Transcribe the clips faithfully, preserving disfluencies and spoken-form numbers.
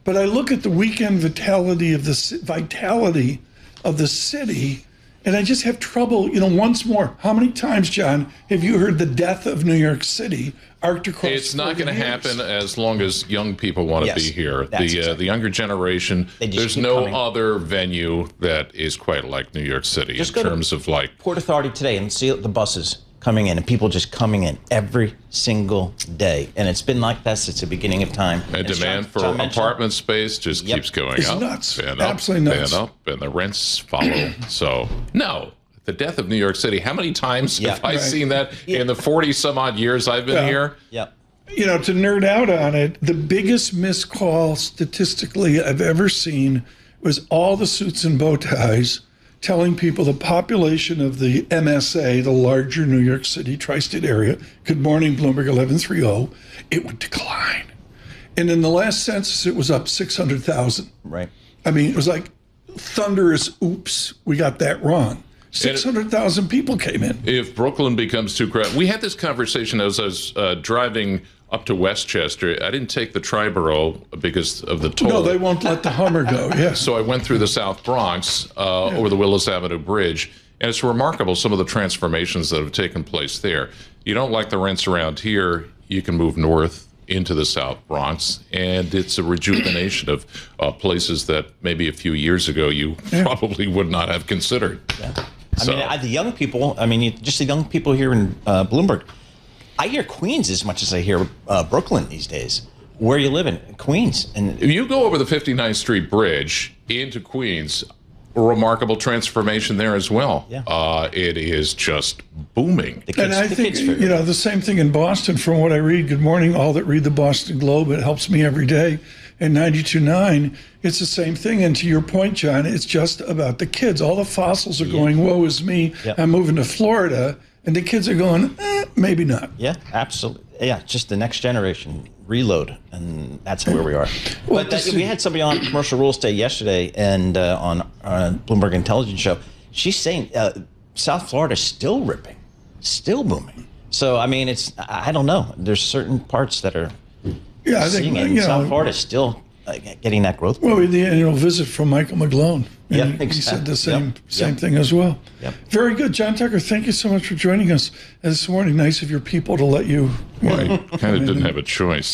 But I look at the weekend vitality of the ci- vitality of the city, and I just have trouble. You know, once more, how many times, John, have you heard the death of New York City arced across? It's not going to years? happen as long as young people want to Yes, be here. that's The uh, exactly. the younger generation, They just there's keep no coming. other venue that is quite like New York City Just in go to terms of like. Port Authority today and see the buses coming in and people just coming in every single day. And it's been like that since the beginning of time. And As demand John- for John mentioned, apartment space just Yep. keeps going It's up. nuts. And up, Absolutely nuts. And up, and the rents follow. So, no. The death of New York City. How many times Yeah. have I Right. seen that in the forty some odd years I've been Yeah. here? Yep. You know, to nerd out on it, the biggest miscall statistically I've ever seen was all the suits and bow ties telling people the population of the M S A, the larger New York City tri-state area, good morning, Bloomberg eleven thirty, it would decline. And in the last census, it was up six hundred thousand. Right. I mean, it was like thunderous, oops, we got that wrong. six hundred thousand people came in. If Brooklyn becomes too crowded, we had this conversation as I was uh, driving up to Westchester. I didn't take the Triborough because of the toll. No, they won't let the Hummer go, yes. So I went through the South Bronx uh, over the Willis Avenue Bridge, and it's remarkable some of the transformations that have taken place there. You don't like the rents around here, you can move north into the South Bronx, and it's a rejuvenation of uh, places that maybe a few years ago you probably would not have considered. Yeah. I So- mean, I, the young people, I mean, you- just the young people here in uh, Bloomberg, I hear Queens as much as I hear uh, Brooklyn these days. Where you live in Queens. And If you go over the fifty-ninth Street Bridge into Queens, a remarkable transformation there as well. Yeah. Uh, it is just booming. the kids, And I the think, kids figure you know, the same thing in Boston from what I read. Good morning, all that read the Boston Globe. It helps me every day. And ninety-two point nine, it's the same thing. And to your point, John, it's just about the kids. All the fossils are going, woe is me, Yep. I'm moving to Florida. And the kids are going, eh, maybe not. Yeah, absolutely. Yeah, just the next generation reload, and that's where we are. Well, but that, this we is- had somebody on Commercial Real Estate yesterday, and uh, on uh, Bloomberg Intelligence Show. She's saying uh, South Florida is still ripping, still booming. So I mean, it's I don't know. There's certain parts that are Yeah, I seeing think, it. And you South know, Florida is still uh, getting that growth. well, we had the annual visit from Michael McGlone. And Yeah, he, he exactly. said the same Yep, same yep. thing as well. Yep. Very good. John Tucker, thank you so much for joining us this morning. Nice of your people to let you. I kind of didn't have a choice.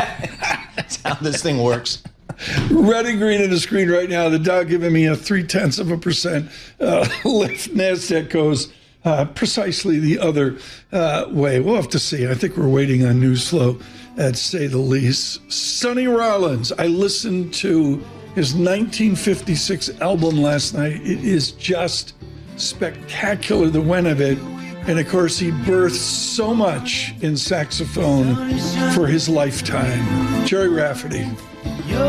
That's how this thing works. Red and green on the screen right now. The Dow giving me a three tenths of a percent uh, lift. NASDAQ goes uh, precisely the other uh, way. We'll have to see. I think we're waiting on news flow, uh, to say the least. Sonny Rollins. I listened to his nineteen fifty-six album last night. It is just spectacular, the went of it. And of course, he birthed so much in saxophone for his lifetime. Jerry Rafferty.